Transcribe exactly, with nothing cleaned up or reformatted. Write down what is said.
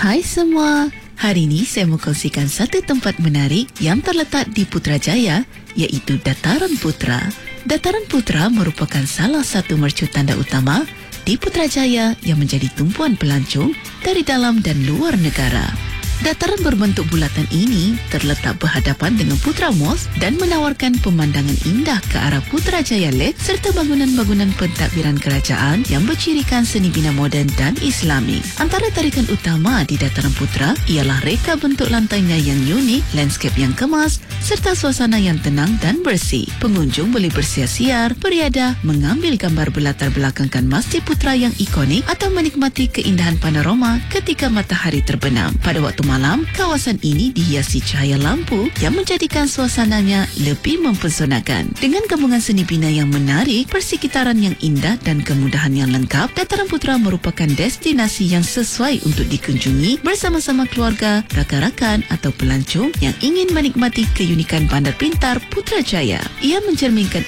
Hai semua, hari ini saya mau kongsikan satu tempat menarik yang terletak di Putrajaya, iaitu Dataran Putra. Dataran Putra merupakan salah satu mercu tanda utama di Putrajaya yang menjadi tumpuan pelancong dari dalam dan luar negara. Dataran berbentuk bulatan ini terletak berhadapan dengan Putra Mosque dan menawarkan pemandangan indah ke arah Putrajaya Lake serta bangunan-bangunan pentadbiran kerajaan yang bercirikan seni bina moden dan Islami. Antara tarikan utama di Dataran Putra ialah reka bentuk lantainya yang unik, landscape yang kemas serta suasana yang tenang dan bersih. Pengunjung boleh bersiar-siar, beriadah, mengambil gambar berlatar belakangkan Masjid Putra yang ikonik atau menikmati keindahan panorama ketika matahari terbenam. Pada waktu malam, kawasan ini dihiasi cahaya lampu yang menjadikan suasananya lebih mempesonakan. Dengan gabungan seni bina yang menarik, persekitaran yang indah dan kemudahan yang lengkap, Dataran Putra merupakan destinasi yang sesuai untuk dikunjungi bersama-sama keluarga, rakan-rakan atau pelancong yang ingin menikmati keunikan Bandar Pintar Putrajaya. Ia mencerminkan